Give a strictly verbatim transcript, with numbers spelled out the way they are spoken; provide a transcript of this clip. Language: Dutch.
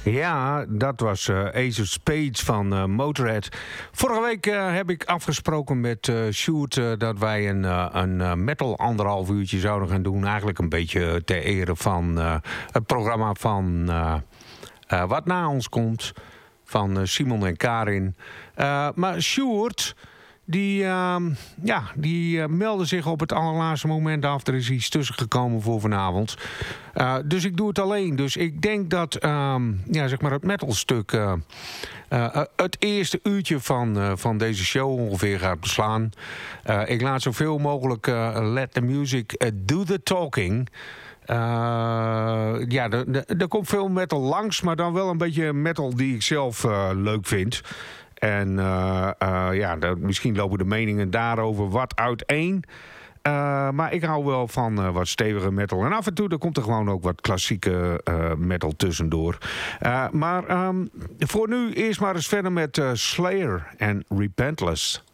Ja, dat was uh, Ace of Spades van uh, Motorhead. Vorige week uh, heb ik afgesproken met uh, Sjoerd uh, dat wij een, uh, een uh, metal anderhalf uurtje zouden gaan doen. Eigenlijk een beetje ter ere van uh, het programma van uh, uh, Wat Na Ons Komt. Van uh, Simon en Karin. Uh, maar Sjoerd, die, uh, ja, die uh, meldde zich op het allerlaatste moment af. Er is iets tussen gekomen voor vanavond. Uh, dus ik doe het alleen. Dus ik denk dat um, ja, zeg maar het metalstuk uh, uh, het eerste uurtje van, uh, van deze show ongeveer gaat beslaan. Uh, ik laat zoveel mogelijk uh, let the music uh, do the talking. Uh, ja, er komt veel metal langs, maar dan wel een beetje metal die ik zelf uh, leuk vind. En uh, uh, ja, dat, misschien lopen de meningen daarover wat uiteen. Uh, maar ik hou wel van uh, wat stevige metal. En af en toe er komt er gewoon ook wat klassieke uh, metal tussendoor. Uh, maar um, voor nu eerst maar eens verder met uh, Slayer en Repentless.